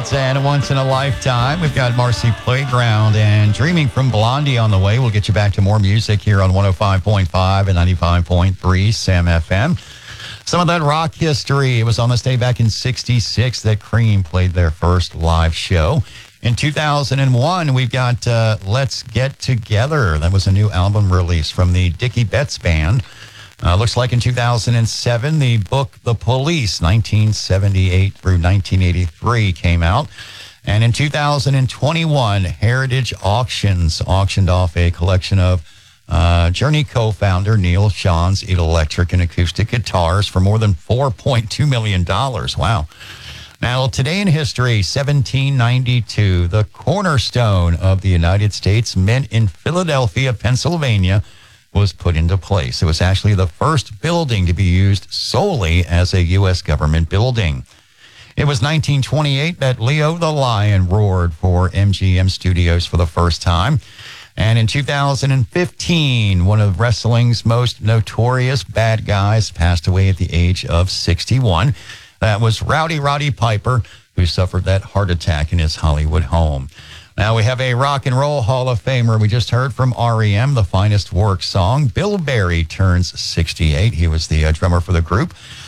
It's and Once in a Lifetime. We've got Marcy Playground and Dreaming from Blondie on the way. We'll get you back to more music here on 105.5 and 95.3 Sam FM. Some of that rock history. It was on this day back in 66 that Cream played their first live show. In 2001, we've got Let's Get Together. That was a new album release from the Dickie Betts Band. Looks like in 2007, the book The Police, 1978 through 1983, came out. And in 2021, Heritage Auctions auctioned off a collection of Journey co-founder Neil Sean's electric and acoustic guitars for more than $4.2 million. Wow. Now, today in history, 1792, the cornerstone of the United States Mint in Philadelphia, Pennsylvania, was put into place. It was actually the first building to be used solely as a U.S. government building. It was 1928 that Leo the Lion roared for MGM Studios for the first time. And in 2015, one of wrestling's most notorious bad guys passed away at the age of 61. That was Rowdy Roddy Piper, who suffered that heart attack in his Hollywood home. Now we have a rock and roll Hall of Famer. We just heard from REM, The Finest Work song. Bill Berry turns 68. He was the drummer for the group.